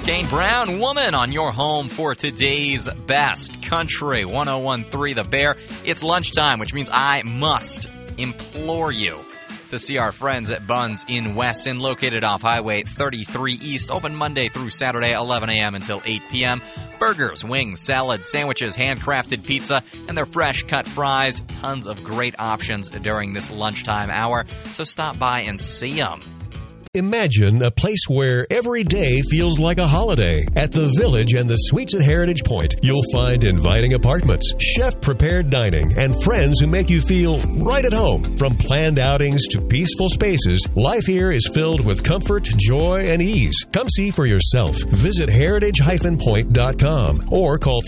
Kane Brown, Woman, on your home for today's best country. 101.3 The Bear. It's lunchtime, which means I must implore you to see our friends at Buns in Weston, located off Highway 33 East, open Monday through Saturday, 11 a.m. until 8 p.m. Burgers, wings, salads, sandwiches, handcrafted pizza, and their fresh-cut fries. Tons of great options during this lunchtime hour, so stop by and see them. Imagine a place where every day feels like a holiday. At the Village and the Suites at Heritage Point, you'll find inviting apartments, chef-prepared dining, and friends who make you feel right at home. From planned outings to peaceful spaces, life here is filled with comfort, joy, and ease. Come see for yourself. Visit heritage-point.com or call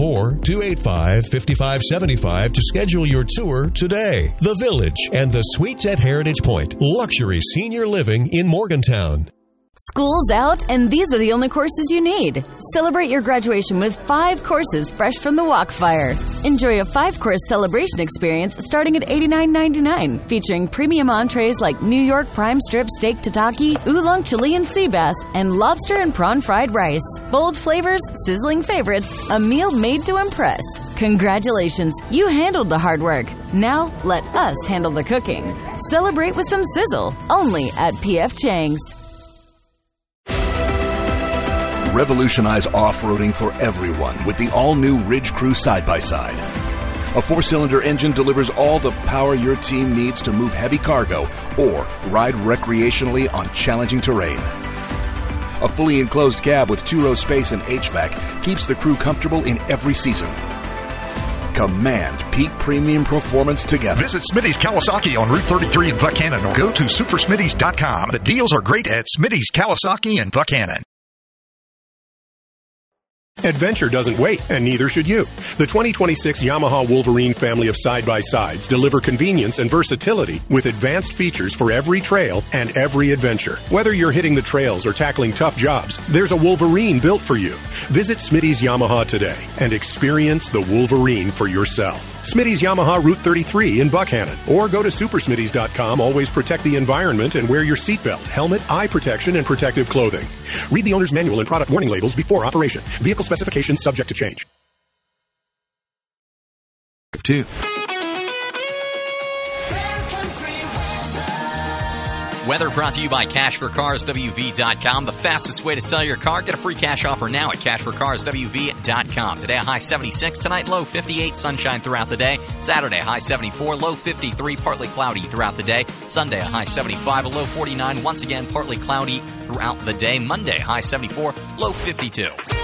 304-285-5575 to schedule your tour today. The Village and the Suites at Heritage Point. Luxury senior living in Morgantown. School's out, and these are the only courses you need. Celebrate your graduation with 5 courses fresh from the Walkfire. Enjoy a 5-course celebration experience starting at $89.99, featuring premium entrees like New York prime strip steak tataki, oolong Chilean sea bass, and lobster and prawn fried rice. Bold flavors, sizzling favorites, a meal made to impress. Congratulations, you handled the hard work. Now, let us handle the cooking. Celebrate with some sizzle, only at P.F. Chang's. Revolutionize off-roading for everyone with the all-new Ridge Crew side-by-side. A 4-cylinder engine delivers all the power your team needs to move heavy cargo or ride recreationally on challenging terrain. A fully enclosed cab with 2-row space and HVAC keeps the crew comfortable in every season. Command peak premium performance together. Visit Smitty's Kawasaki on Route 33 in Buchanan or go to supersmitty's.com. The deals are great at Smitty's Kawasaki in Buchanan. Adventure doesn't wait, and neither should you. The 2026 Yamaha Wolverine family of side-by-sides deliver convenience and versatility with advanced features for every trail and every adventure. Whether you're hitting the trails or tackling tough jobs, there's a Wolverine built for you. Visit Smitty's Yamaha today and experience the Wolverine for yourself. Smitty's Yamaha Route 33 in Buchanan, or go to supersmitty's.com. Always protect the environment and wear your seatbelt, helmet, eye protection, and protective clothing. Read the owner's manual and product warning labels before operation. Vehicle specifications subject to change. 2. Weather brought to you by CashForCarsWV.com. The fastest way to sell your car. Get a free cash offer now at CashForCarsWV.com. Today, a high 76. Tonight, low 58. Sunshine throughout the day. Saturday, a high 74. Low 53. Partly cloudy throughout the day. Sunday, a high 75. A low 49. Once again, partly cloudy throughout the day. Monday, high 74. Low 52.